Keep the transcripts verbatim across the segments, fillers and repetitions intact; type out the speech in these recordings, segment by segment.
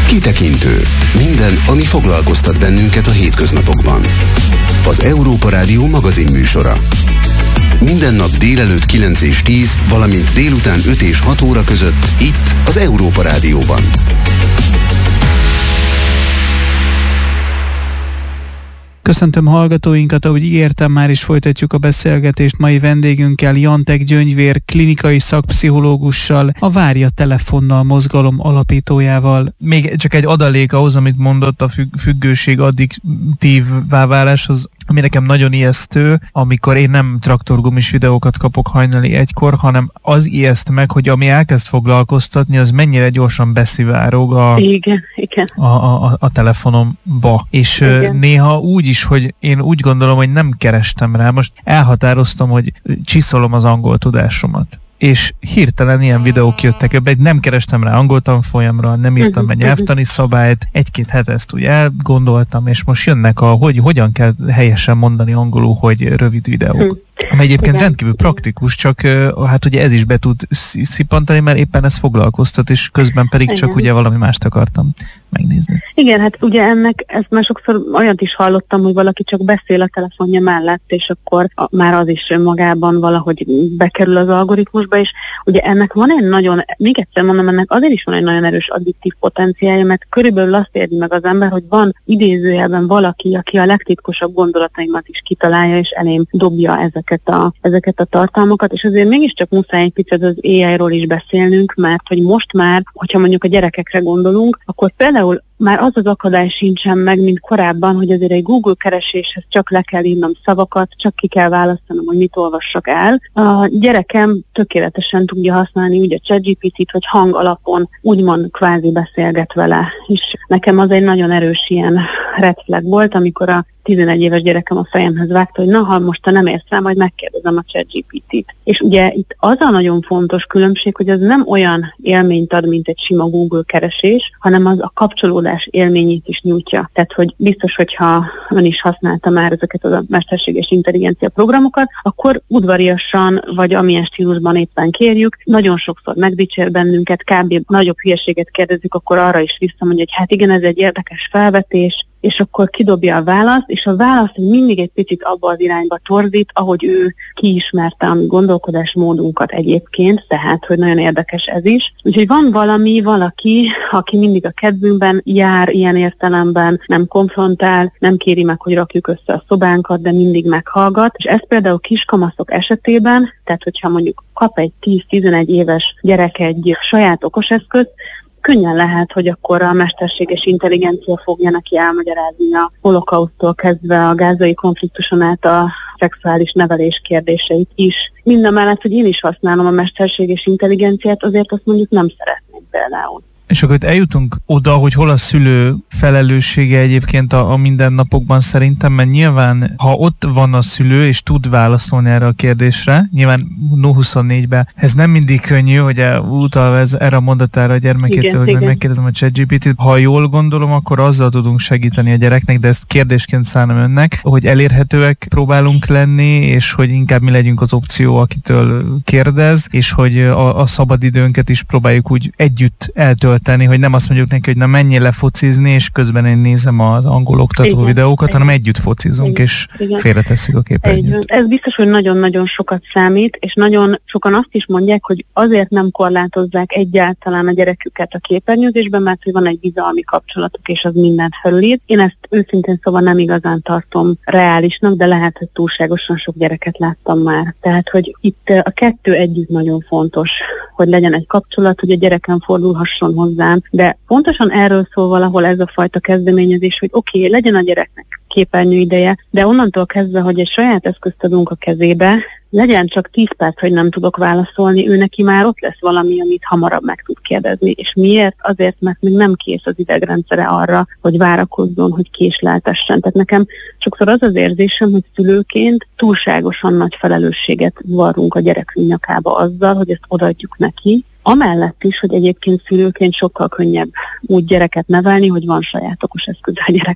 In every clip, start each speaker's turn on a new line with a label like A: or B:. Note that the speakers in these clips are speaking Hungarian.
A: Kitekintő. Minden, ami foglalkoztat bennünket a hétköznapokban. Az Európa Rádió magazinműsora. Minden nap délelőtt kilenc és tíz, valamint délután öt és hat óra között itt az Európa Rádióban.
B: Köszöntöm hallgatóinkat, ahogy ígértem, már is folytatjuk a beszélgetést mai vendégünkkel, Jantek Gyöngyvér klinikai szakpszichológussal, a Várja telefonnal mozgalom alapítójával. Még csak egy adalék ahhoz, amit mondott, a függ- függőség addiktívvá váláshoz, ami nekem nagyon ijesztő, amikor én nem traktorgumis videókat kapok hajnali egykor, hanem az ijeszt meg, hogy ami elkezd foglalkoztatni, az mennyire gyorsan beszivárog a,
C: igen, igen.
B: a, a, a telefonomba. És igen. Néha úgy is, hogy én úgy gondolom, hogy nem kerestem rá. Most elhatároztam, hogy csiszolom az angol tudásomat. És hirtelen ilyen videók jöttek ebbe, nem kerestem rá angol tanfolyamra, nem írtam be nyelvtani szabályt, egy-két het ezt úgy elgondoltam, és most jönnek a, hogy hogyan kell helyesen mondani angolul, hogy rövid videók. Ami egyébként igen. Rendkívül praktikus, csak hát ugye ez is be tud szippantani, mert éppen ez foglalkoztat, és közben pedig igen. Csak ugye valami mást akartam megnézni.
C: Igen, hát ugye ennek, ezt már sokszor olyat is hallottam, hogy valaki csak beszél a telefonja mellett, és akkor a, már az is magában valahogy bekerül az algoritmusba, és ugye ennek van egy nagyon, még egyszer mondom, ennek azért is van egy nagyon erős addiktív potenciálja, mert körülbelül azt érzi meg az ember, hogy van idézőjelben valaki, aki a legtitkosabb gondolataimat is kitalálja, és elém dobja ezeket A, ezeket a tartalmakat, és azért mégiscsak muszáj egy picit az á i-ról is beszélnünk, mert hogy most már, hogyha mondjuk a gyerekekre gondolunk, akkor például már az az akadály sincsen meg, mint korábban, hogy azért egy Google kereséshez csak le kell írnom szavakat, csak ki kell választanom, hogy mit olvassak el. A gyerekem tökéletesen tudja használni úgy a ChatGPT-t, hogy hang alapon úgymond kvázi beszélget vele. És nekem az egy nagyon erős ilyen red flag volt, amikor a tizenegy éves gyerekem a fejemhez vágta, hogy na, ha most te nem érsz rá, majd megkérdezem a ChatGPT-t. És ugye itt az a nagyon fontos különbség, hogy az nem olyan élményt ad, mint egy sima Google keresés, hanem az a kapcsolódás élményét is nyújtja. Tehát, hogy biztos, hogyha ön is használta már ezeket a mesterséges intelligencia programokat, akkor udvariasan, vagy amilyen stílusban éppen kérjük, nagyon sokszor megdicsér bennünket, kb. Nagyobb hülyeséget kérdezzük, akkor arra is visszamondja, hogy hát igen, ez egy érdekes felvetés, és akkor kidobja a választ, és a választ mindig egy picit abba az irányba torzít, ahogy ő kiismerte a mi gondolkodásmódunkat egyébként, tehát, hogy nagyon érdekes ez is. Úgyhogy van valami, valaki, aki mindig a kedvünkben jár ilyen értelemben, nem konfrontál, nem kéri meg, hogy rakjuk össze a szobánkat, de mindig meghallgat, és ez például kiskamaszok esetében, tehát hogyha mondjuk kap egy tíz-tizenegy éves gyerek egy saját okoseszközt, könnyen lehet, hogy akkor a mesterséges intelligencia fogja neki elmagyarázni a holokausztól kezdve a gázai konfliktuson át a szexuális nevelés kérdéseit is. Mindamellett, hogy én is használom a mesterséges intelligenciát, azért azt mondjuk nem szeretnék például.
B: És akkor itt eljutunk oda, hogy hol a szülő felelőssége egyébként a, a mindennapokban szerintem, mert nyilván, ha ott van a szülő, és tud válaszolni erre a kérdésre, nyilván nulla huszonnégyben ez nem mindig könnyű, hogy utalva ez, erre a mondatára a gyermekétől, igen, hogy igen. Megkérdezem a ChatGPT-t. Ha jól gondolom, akkor azzal tudunk segíteni a gyereknek, de ezt kérdésként szánom önnek, hogy elérhetőek próbálunk lenni, és hogy inkább mi legyünk az opció, akitől kérdez, és hogy a, a szabadidőnket is próbáljuk úgy együtt eltölteni, tenni, hogy nem azt mondjuk neki, hogy na menjél le focizni, és közben én nézem az angol oktató igen, videókat, igen. hanem együtt focizunk, igen, és igen. félretesszük a képernyőt.
C: Ez biztos, hogy nagyon-nagyon sokat számít, és nagyon sokan azt is mondják, hogy azért nem korlátozzák egyáltalán a gyereküket a képernyőzésben, mert hogy van egy bizalmi kapcsolatuk, és az mindent felülír. Én ezt őszintén szóval nem igazán tartom reálisnak, de lehet, hogy túlságosan sok gyereket láttam már. Tehát, hogy itt a kettő együtt nagyon fontos, hogy legyen egy kapcsolat, hogy a gyereken fordulhasson hozzám, de pontosan erről szól valahol ez a fajta kezdeményezés, hogy oké, okay, legyen a gyereknek képernyő ideje, de onnantól kezdve, hogy egy saját eszközt adunk a kezébe, legyen csak tíz perc, hogy nem tudok válaszolni, ő neki már ott lesz valami, amit hamarabb meg tud kérdezni. És miért? Azért, mert még nem kész az idegrendszere arra, hogy várakozzon, hogy késleltessen. Tehát nekem sokszor az az érzésem, hogy szülőként túlságosan nagy felelősséget varrunk a gyerekünk nyakába azzal, hogy ezt odaadjuk neki, Amellett is, hogy egyébként szülőként sokkal könnyebb úgy gyereket nevelni, hogy van saját okos eszköz a gyereknek.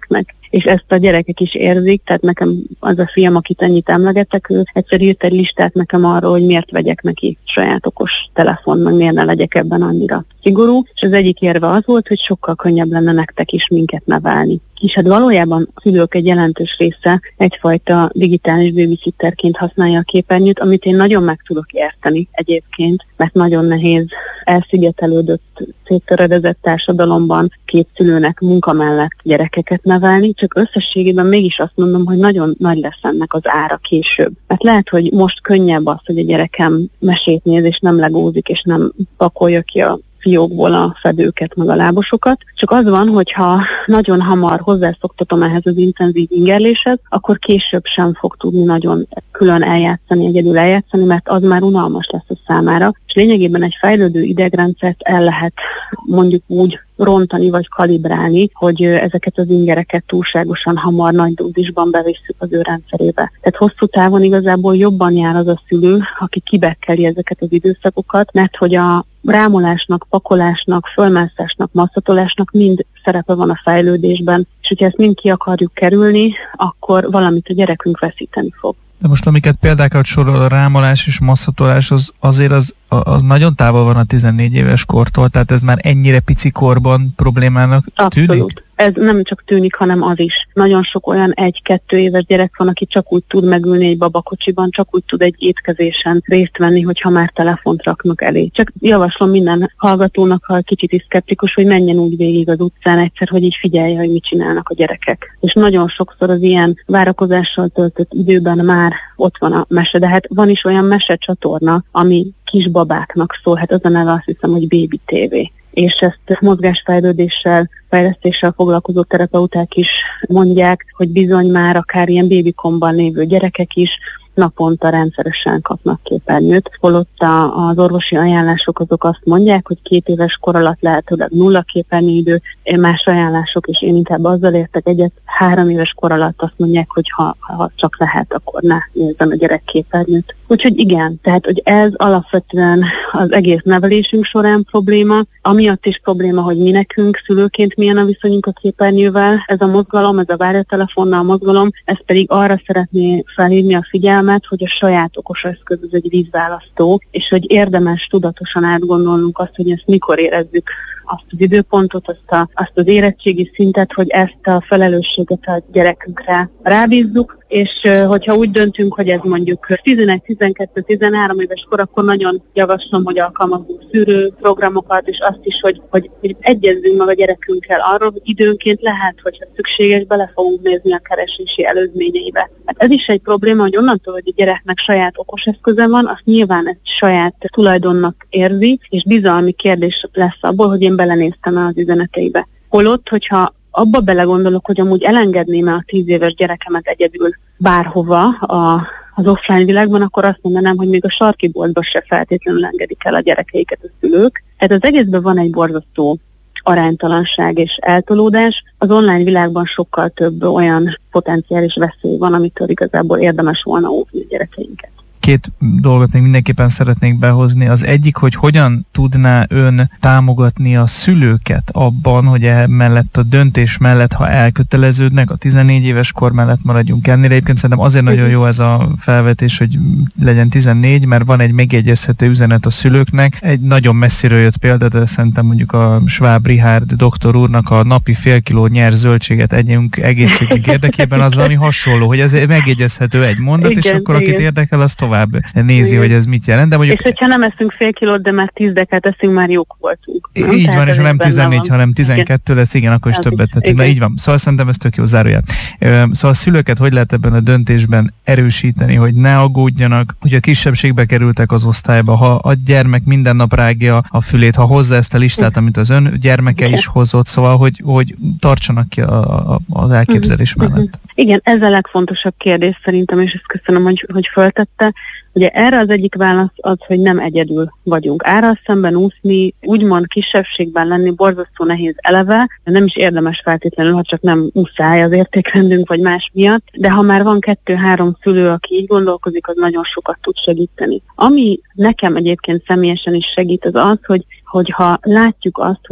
C: és ezt a gyerekek is érzik, tehát nekem az a fiam, akit ennyit emlegettek, ő egyszer írt egy listát nekem arról, hogy miért vegyek neki saját okos telefon, meg miért ne legyek ebben annyira szigorú, és az egyik érve az volt, hogy sokkal könnyebb lenne nektek is minket nevelni. És hát valójában a szülők egy jelentős része egyfajta digitális babysitterként használja a képernyőt, amit én nagyon meg tudok érteni egyébként, mert nagyon nehéz elszigetelődött, széttöredezett társadalomban két szülőnek munka mellett gyerekeket nevelni, csak összességében mégis azt mondom, hogy nagyon nagy lesz ennek az ára később. Mert lehet, hogy most könnyebb az, hogy a gyerekem mesét néz, és nem legózik, és nem pakolja ki a fiókból a fedőket, meg a lábosokat. Csak az van, hogyha nagyon hamar hozzászoktatom ehhez az intenzív ingerléshez, akkor később sem fog tudni nagyon külön eljátszani, egyedül eljátszani, mert az már unalmas lesz a számára. És lényegében egy fejlődő idegrendszert el lehet mondjuk úgy rontani vagy kalibrálni, hogy ezeket az ingereket túlságosan hamar nagy dózisban bevisszük az ő rendszerébe. Tehát hosszú távon igazából jobban jár az a szülő, aki kibekkeli ezeket az időszakokat, mert hogy a rámolásnak, pakolásnak, fölmászásnak, masszatolásnak mind szerepe van a fejlődésben, és hogyha ezt mind ki akarjuk kerülni, akkor valamit a gyerekünk veszíteni fog.
B: De most amiket példákat sorol, a rámolás és masszatolás, az, azért az, az nagyon távol van a tizennégy éves kortól, tehát ez már ennyire pici korban problémának tűnik?
C: Abszolút. Ez nem csak tűnik, hanem az is. Nagyon sok olyan egy-kettő éves gyerek van, aki csak úgy tud megülni egy babakocsiban, csak úgy tud egy étkezésen részt venni, hogyha már telefont raknak elé. Csak javaslom minden hallgatónak, ha kicsit is szkeptikus, hogy menjen úgy végig az utcán egyszer, hogy így figyelje, hogy mit csinálnak a gyerekek. És nagyon sokszor az ilyen várakozással töltött időben már ott van a mese, de hát van is olyan mesecsatorna, ami kisbabáknak szól, hát az a neve, azt hiszem, hogy Baby té vé. És ezt mozgásfejlődéssel, fejlesztéssel foglalkozó terapeuták is mondják, hogy bizony már akár ilyen babykomban lévő gyerekek is naponta rendszeresen kapnak képernyőt, holott a, az orvosi ajánlások azok azt mondják, hogy két éves kor alatt lehetőleg nulla képernyőidő, más ajánlások, és én inkább azzal értek egyet, három éves kor alatt azt mondják, hogy ha, ha csak lehet, akkor ne nézzen a gyerek képernyőt. Úgyhogy igen, tehát hogy ez alapvetően az egész nevelésünk során probléma, amiatt is probléma, hogy mi nekünk szülőként milyen a viszonyunk a képernyővel, ez a mozgalom, ez a várjatelefonnal mozgalom, ez pedig arra szeretné felhívni a figyelmet, hogy a saját okos eszköz az egy vízválasztó, és hogy érdemes tudatosan átgondolnunk azt, hogy ezt mikor érezzük azt az időpontot, azt, a, azt az érettségi szintet, hogy ezt a felelősséget a gyerekünkre rábízzuk, és hogyha úgy döntünk, hogy ez mondjuk tizenegy, tizenkettő, tizenhárom éves kor, akkor nagyon javaslom, hogy alkalmazzunk szűrőprogramokat, és azt is, hogy, hogy, hogy egyezzünk meg a gyerekünkkel arról, hogy időnként lehet, hogyha szükséges, bele fogunk nézni a keresési előzményeibe. Hát ez is egy probléma, hogy onnantól, hogy a gyereknek saját okos eszköze van, azt nyilván egy saját tulajdonnak érzi, és bizalmi kérdés lesz abból, hogy én belenéztem el az üzeneteibe. Holott, hogyha abba belegondolok, hogy amúgy elengedném el a tíz éves gyerekemet egyedül bárhova a, az offline világban, akkor azt mondanám, hogy még a sarki boltba se feltétlenül engedik el a gyerekeiket a szülők. Tehát az egészben van egy borzasztó aránytalanság és eltolódás. Az online világban sokkal több olyan potenciális veszély van, amitől igazából érdemes volna óvni a gyerekeinket.
B: Két dolgot még mindenképpen szeretnék behozni. Az egyik, hogy hogyan tudná ön támogatni a szülőket abban, hogy mellett a döntés mellett, ha elköteleződnek, a tizennégy éves kor mellett maradjunk ennél. Egyébként szerintem azért nagyon jó ez a felvetés, hogy legyen tizennégy, mert van egy megjegyezhető üzenet a szülőknek. Egy nagyon messziről jött példa, de szerintem mondjuk a Schwab Richard doktor úrnak a napi fél kiló nyers zöldséget együnk egészségügy érdekében, az valami hasonló, hogy ez megjegyezhető egy mondat, igen, és akkor igen. Akit érdekel, az tovább nézi, igen. Hogy ez mit jelent. De mondjuk...
C: És hogyha nem eszünk fél kilót, de már tíz dekát eszünk, már jók voltunk.
B: Nem? Így Tehát van, és nem tizennégy, hanem tizenkettő lesz, igen, akkor is ez többet tettünk. Na így van. Szóval szerintem ez tök jó zárójel. Szóval a szülőket hogy lehet ebben a döntésben erősíteni, hogy ne aggódjanak, hogy a kisebbségbe kerültek az osztályba, ha a gyermek minden nap rágja a fülét, ha hozza ezt a listát, amit az ön gyermeke is hozott, szóval, hogy, hogy tartsanak ki a, a, az elképzelés mellett.
C: Igen, ez a legfontosabb kérdés szerintem, és ezt köszönöm, hogy, hogy föltette. Ugye erre az egyik válasz az, hogy nem egyedül vagyunk. Árral szemben úszni, úgymond kisebbségben lenni borzasztó nehéz eleve, nem is érdemes feltétlenül, ha csak nem muszáj az értékrendünk vagy más miatt, de ha már van kettő-három szülő, aki így gondolkozik, az nagyon sokat tud segíteni. Ami nekem egyébként személyesen is segít, az az, hogy, hogy ha látjuk azt, hogy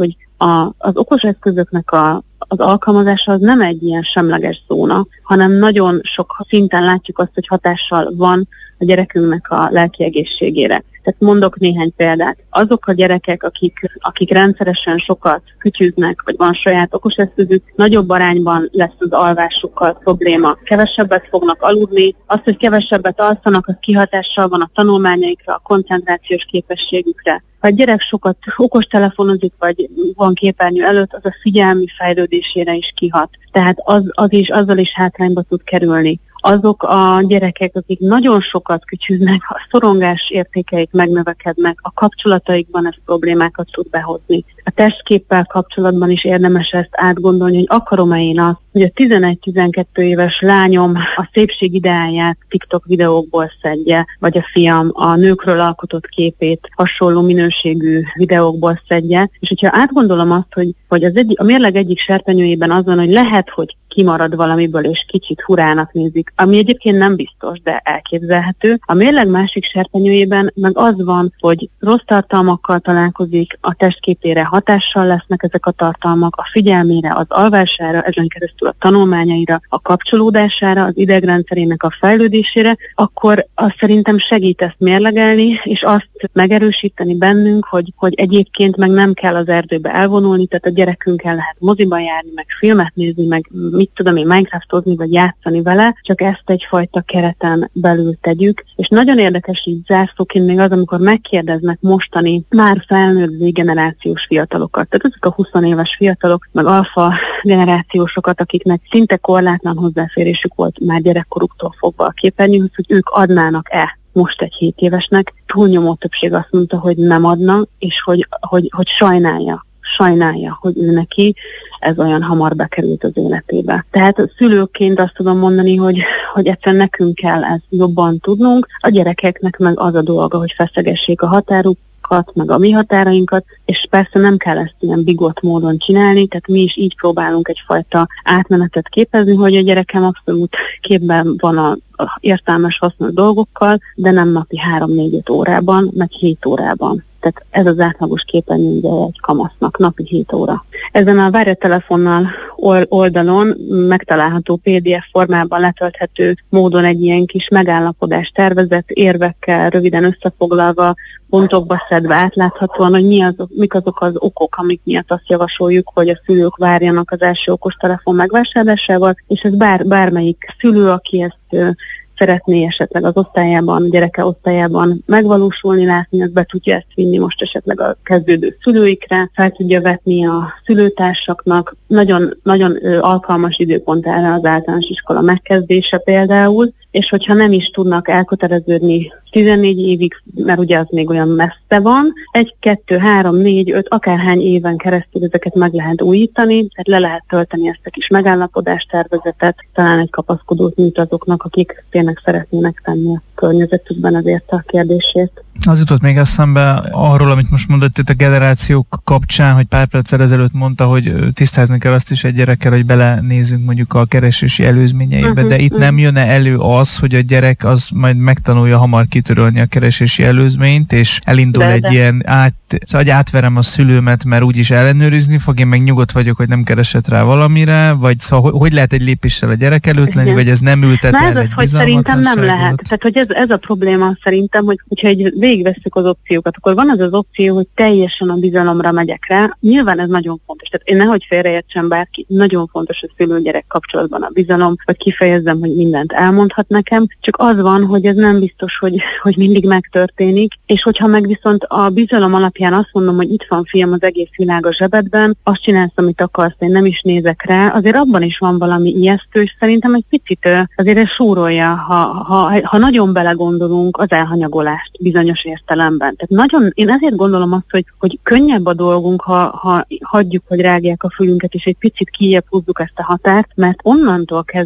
C: a, az okos eszközöknek a az alkalmazása az nem egy ilyen semleges zóna, hanem nagyon sok szinten látjuk azt, hogy hatással van a gyerekünknek a lelki egészségére. Tehát mondok néhány példát. Azok a gyerekek, akik, akik rendszeresen sokat kütyüznek, vagy van saját okos eszközük, nagyobb arányban lesz az alvásukkal probléma. Kevesebbet fognak aludni, az, hogy kevesebbet alszanak, az kihatással van a tanulmányaikra, a koncentrációs képességükre. Ha egy gyerek sokat okostelefonozik, vagy van képernyő előtt, az a figyelmi fejlődésére is kihat. Tehát az, az is, azzal is hátrányba tud kerülni. Azok a gyerekek, akik nagyon sokat kütyüznek, a szorongás értékeik megnövekednek, a kapcsolataikban ez problémákat tud behozni. A testképpel kapcsolatban is érdemes ezt átgondolni, hogy akarom-e én azt, hogy a tizenegy-tizenkét éves lányom a szépség ideáját TikTok videókból szedje, vagy a fiam a nőkről alkotott képét hasonló minőségű videókból szedje. És hogyha átgondolom azt, hogy, hogy az egy, a mérleg egyik serpenyőjében az van, hogy lehet, hogy kimarad valamiből, és kicsit hurának nézik, ami egyébként nem biztos, de elképzelhető. A mérleg másik serpenyőjében meg az van, hogy rossz tartalmakkal találkozik, a testképére hatással lesznek ezek a tartalmak, a figyelmére, az alvására, ezen keresztül a tanulmányaira, a kapcsolódására, az idegrendszerének a fejlődésére, akkor azt szerintem segít ezt mérlegelni, és azt megerősíteni bennünk, hogy, hogy egyébként meg nem kell az erdőbe elvonulni, tehát a gyerekünkkel lehet moziba járni, meg filmet nézni, meg mit tudom én, Minecraftozni, vagy játszani vele, csak ezt egyfajta kereten belül tegyük. És nagyon érdekes így zárszóként még az, amikor megkérdeznek mostani, már felnőtt generációs fiatalokat. Tehát ezek a húsz éves fiatalok, meg alfa generációsokat, akiknek szinte korlátlan hozzáférésük volt már gyerekkoruktól fogva a képernyőhöz, hogy ők adnának-e most egy hét évesnek. Túlnyomó többség azt mondta, hogy nem adna, és hogy, hogy, hogy sajnálja. sajnálja, hogy ő neki ez olyan hamar bekerült az életébe. Tehát szülőként azt tudom mondani, hogy, hogy egyszerűen nekünk kell ezt jobban tudnunk, a gyerekeknek meg az a dolga, hogy feszegessék a határukat, meg a mi határainkat, és persze nem kell ezt ilyen bigott módon csinálni, tehát mi is így próbálunk egyfajta átmenetet képezni, hogy a gyerekem abszolút képben van a a értelmes, hasznos dolgokkal, de nem napi három-négy-öt órában, meg hét órában. Tehát ez az átlagos képernyőideje egy kamasznak, napi hét óra. Ezen a Várja telefonnal oldalon megtalálható pé dé ef formában letölthető módon egy ilyen kis megállapodás tervezett, érvekkel, röviden összefoglalva, pontokba szedve, átláthatóan, hogy mi azok, mik azok az okok, amik miatt azt javasoljuk, hogy a szülők várjanak az első okostelefon megvásárlásával, és ez bár, bármelyik szülő, aki ezt szeretné esetleg az osztályában, gyereke osztályában megvalósulni, látni, az be tudja ezt vinni most esetleg a kezdődő szülőikre, fel tudja vetni a szülőtársaknak. Nagyon, nagyon alkalmas időpont erre az általános iskola megkezdése például, és hogyha nem is tudnak elköteleződni tizennégy évig, mert ugye az még olyan messze van, egy, kettő, három, négy, öt, akárhány éven keresztül ezeket meg lehet újítani, tehát le lehet tölteni ezt a kis megállapodástervezetet, talán egy kapaszkodót nyújt azoknak, akik tényleg szeretnének tenni a környezetükben azért a kérdésért.
B: Az jutott még eszembe arról, amit most mondott itt a generációk kapcsán, hogy pár perccel ezelőtt mondta, hogy tisztázni kell azt is egy gyerekkel, hogy belenézünk mondjuk a keresési előzményeibe, uh-huh, de itt uh-huh. nem jönne elő az, hogy a gyerek az majd megtanulja hamar kitörölni a keresési előzményt, és elindul de, egy de. ilyen át, hogy átverem a szülőmet, mert úgyis ellenőrizni fog, én meg nyugodt vagyok, hogy nem keresett rá valamire, vagy szóval hogy lehet egy lépéssel a gyerek előtt lenni, vagy ez nem ültet el egy
C: hogy szerintem nem lehet. Tehát, hogy ez, ez a probléma szerintem, hogy, hogyha egy végigvesszük az opciókat, akkor van az az opció, hogy teljesen a bizalomra megyek rá. Nyilván ez nagyon fontos. Tehát én nehogy félreértsen bárki, nagyon fontos a szülő-gyerek kapcsolatban a bizalom, vagy kifejezzem, hogy mindent elmondhat nekem, csak az van, hogy ez nem biztos, hogy, hogy mindig megtörténik, és hogyha meg viszont a bizalom alapján azt mondom, hogy itt van fiam, az egész világ a zsebedben, azt csinálsz, amit akarsz, én nem is nézek rá, azért abban is van valami ijesztő, és szerintem egy picit azért ez súrolja, ha, ha, ha nagyon belegondolunk az elhanyagolást bizonyos értelemben. Tehát nagyon, én ezért gondolom azt, hogy, hogy könnyebb a dolgunk, ha, ha hagyjuk, hogy rágják a fülünket, és egy picit kijebb húzzuk ezt a határt, mert onnantól kezdve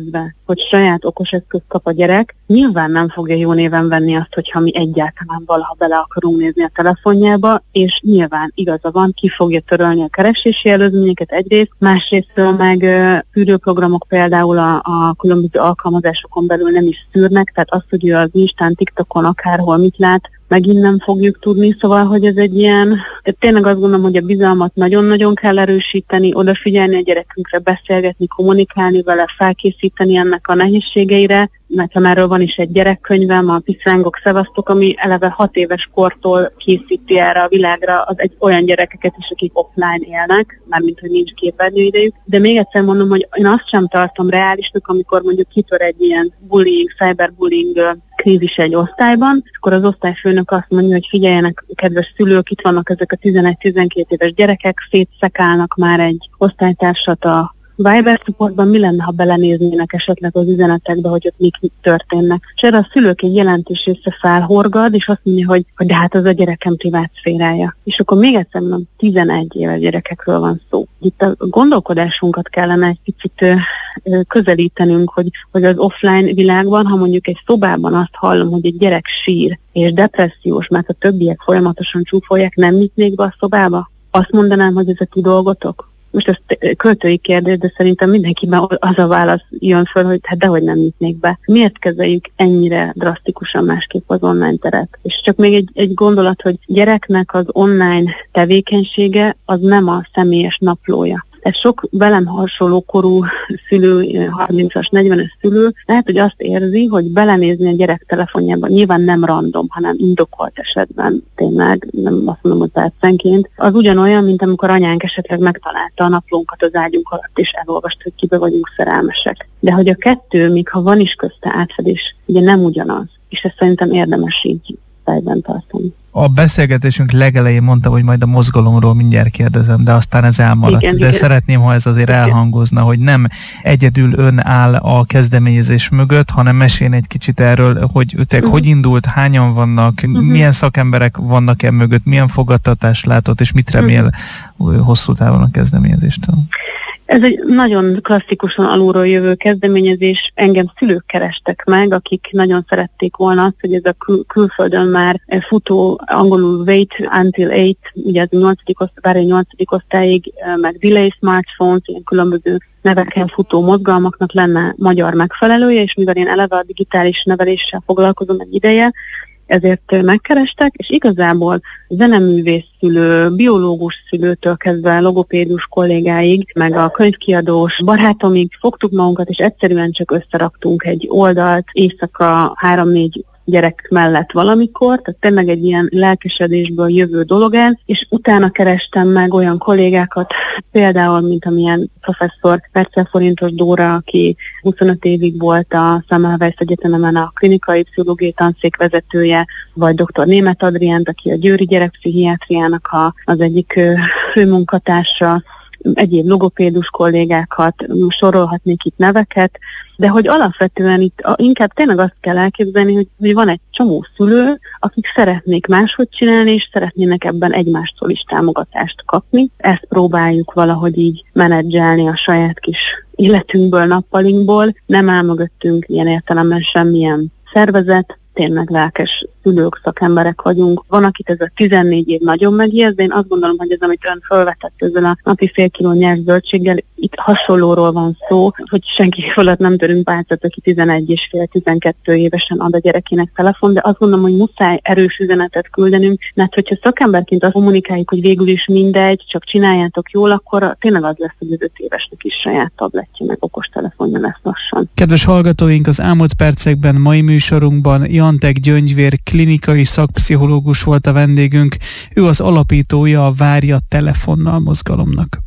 C: hogy saját okos eszközt kap a gyerek, nyilván nem fogja jó néven venni azt, hogyha mi egyáltalán valaha bele akarunk nézni a telefonjába, és nyilván igaza van, ki fogja törölni a keresési előzményeket egyrészt, másrésztől meg szűrőprogramok például a, a különböző alkalmazásokon belül nem is szűrnek, tehát azt, hogy ő az Instán, TikTokon, akárhol mit lát, megint nem fogjuk tudni, szóval, hogy ez egy ilyen, tehát tényleg azt gondolom, hogy a bizalmat nagyon-nagyon kell erősíteni, odafigyelni a gyerekünkre, beszélgetni, kommunikálni vele, felkészíteni ennek a nehézségeire. Nekem erről van is egy gyerekkönyvem, a Piszrángok Szevasztok, ami eleve hat éves kortól készíti erre a világra az egy olyan gyerekeket is, akik offline élnek, mármint, hogy nincs képernyőidejük. De még egyszer mondom, hogy én azt sem tartom reálisnak, amikor mondjuk kitör egy ilyen bullying, cyberbullying krízis egy osztályban, akkor az osztályfőnök azt mondja, hogy figyeljenek, kedves szülők, itt vannak ezek a tizenegy-tizenkét éves gyerekek, szétszekálnak már egy osztálytársat a Viber csoportban, mi lenne, ha belenéznének esetleg az üzenetekbe, hogy ott mik történnek. És erre a szülők egy jelentős része felhorgad, és azt mondja, hogy, hogy de hát az a gyerekem privát szférája. És akkor még egyszer mondom, tizenegy éves gyerekekről van szó. Itt a gondolkodásunkat kellene egy picit ö, ö, közelítenünk, hogy, hogy az offline világban, ha mondjuk egy szobában azt hallom, hogy egy gyerek sír, és depressziós, mert a többiek folyamatosan csúfolják, nem nyitnék be a szobába? Azt mondanám, hogy ez a ti dolgotok? Most ez költői kérdés, de szerintem mindenkiben az a válasz jön föl, hogy hát dehogy nem nyitnék be. Miért kezeljük ennyire drasztikusan másképp az online teret? És csak még egy, egy gondolat, hogy gyereknek az online tevékenysége az nem a személyes naplója. Ez sok velem hasonló korú szülő, harmincas, negyvenes szülő lehet, hogy azt érzi, hogy belenézni a gyerek telefonjába, nyilván nem random, hanem indokolt esetben, tényleg, nem azt mondom, hogy percenként, az ugyanolyan, mint amikor anyánk esetleg megtalálta a naplónkat az ágyunk alatt, és elolvasta, hogy kibe vagyunk szerelmesek. De hogy a kettő, még ha van is közte átfedés, ugye nem ugyanaz, és ezt szerintem érdemes így fejben tartani.
B: A beszélgetésünk legelején mondta, hogy majd a mozgalomról mindjárt kérdezem, de aztán ez elmaradt. Igen, de igen. Szeretném, ha ez azért igen. elhangozna, hogy nem egyedül ön áll a kezdeményezés mögött, hanem mesélj egy kicsit erről, hogy ötek uh-huh. hogy indult, hányan vannak, uh-huh. milyen szakemberek vannak e mögött, milyen fogadtatást látott, és mit remél uh-huh. hosszú távon a kezdeményezéstől.
C: Ez egy nagyon klasszikusan alulról jövő kezdeményezés. Engem szülők kerestek meg, akik nagyon szerették volna azt, hogy ez a kül- külföldön már futó, angolul wait until eight, ugye ez a nyolcadik osztály, nyolcadik osztályig, meg delay smartphones, ilyen különböző neveken futó mozgalmaknak lenne magyar megfelelője, és mivel én eleve a digitális neveléssel foglalkozom egy ideje, ezért megkerestek, és igazából zeneművész szülő, biológus szülőtől kezdve logopédus kollégáig, meg a könyvkiadós barátomig fogtuk magunkat, és egyszerűen csak összeraktunk egy oldalt éjszaka három-négy gyerek mellett valamikor, tehát tényleg egy ilyen lelkesedésből jövő dologán, és utána kerestem meg olyan kollégákat, például, mint amilyen professzor Percel Forintos Dóra, aki huszonöt évig volt a Semmelweis Egyetemen a klinikai pszichológiai tanszék vezetője, vagy dr. Németh Adriánt, aki a győri gyerekpszichiátriának a, az egyik főmunkatársa, egyéb logopédus kollégákat, sorolhatnék itt neveket, de hogy alapvetően itt inkább tényleg azt kell elképzelni, hogy, hogy van egy csomó szülő, akik szeretnék máshogy csinálni, és szeretnének ebben egymástól is támogatást kapni. Ezt próbáljuk valahogy így menedzselni a saját kis életünkből, nappalinkból. Nem áll mögöttünk ilyen értelemben semmilyen szervezet, tényleg lelkes szülők, szakemberek vagyunk. Van, akit ez a tizennégy év nagyon megijeszt, de én azt gondolom, hogy ez, amit ön felvetett ezzel a napi fél kiló nyers zöldséggel, itt hasonlóról van szó, hogy senki fölött nem törünk pálcát, aki tizenegy és fél, tizenkettő évesen ad a gyerekének telefon, de azt gondolom, hogy muszáj erős üzenetet küldenünk, mert hogyha szakemberként azt kommunikáljuk, hogy végül is mindegy, csak csináljátok jól, akkor tényleg az lesz, hogy az öt évesnek is saját tabletje, meg okostelefonja lesz lassan.
B: Kedves hallgatóink, az elmúlt percekben mai műsorunkban Jantek Gyöngyvér klinikai szakpszichológus volt a vendégünk. Ő az alapítója a Várja telefonnal mozgalomnak.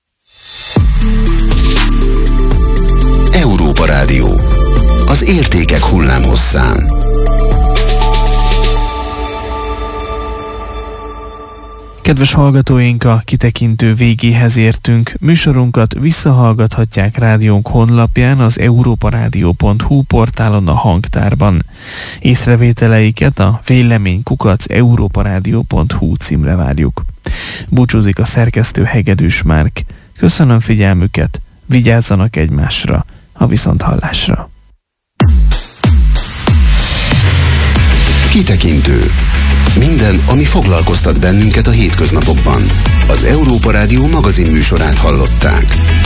A: Európa Rádió. Az értékek hullámhosszán.
B: Kedves hallgatóink, a kitekintő végéhez értünk. Műsorunkat visszahallgathatják rádiónk honlapján, az európarádió pont hu portálon, a hangtárban. Észrevételeiket a vélemény kukac európarádió pont hu címre várjuk. Búcsúzik a szerkesztő Hegedűs Márk. Köszönöm figyelmüket, vigyázzanak egymásra, a viszonthallásra.
A: Kitekintő. Minden, ami foglalkoztat bennünket a hétköznapokban. Az Európa Rádió magazinműsorát hallották.